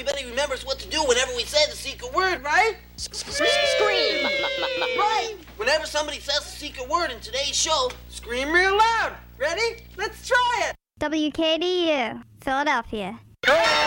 everybody remembers what to do whenever we say the secret word, right? Scream! Right! Whenever somebody says the secret word in today's show, scream real loud. Ready? Let's try it! WKDU, Philadelphia. Correct!